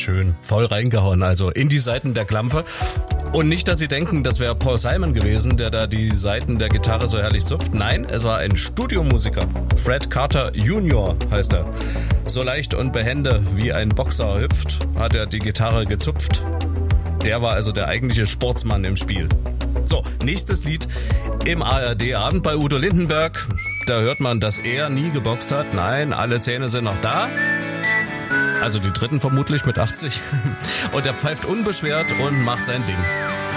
schön voll reingehauen, also in die Saiten der Klampfe. Und nicht, dass Sie denken, das wäre Paul Simon gewesen, der da die Saiten der Gitarre so herrlich zupft. Nein, es war ein Studiomusiker. Fred Carter Jr. heißt er. So leicht und behende wie ein Boxer hüpft, hat er die Gitarre gezupft. Der war also der eigentliche Sportsmann im Spiel. So, nächstes Lied im ARD-Abend bei Udo Lindenberg. Da hört man, dass er nie geboxt hat. Nein, alle Zähne sind noch da. Also die dritten vermutlich mit 80. Und er pfeift unbeschwert und macht sein Ding.